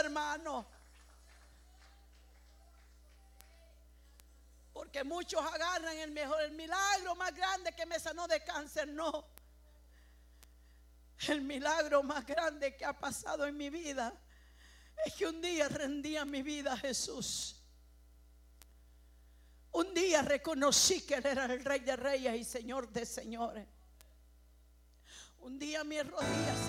hermano. Porque muchos agarran el milagro más grande que me sanó de cáncer. No. El milagro más grande que ha pasado en mi vida es que un día rendí mi vida a Jesús. Un día reconocí que Él era el Rey de Reyes y Señor de Señores. Un día mis rodillas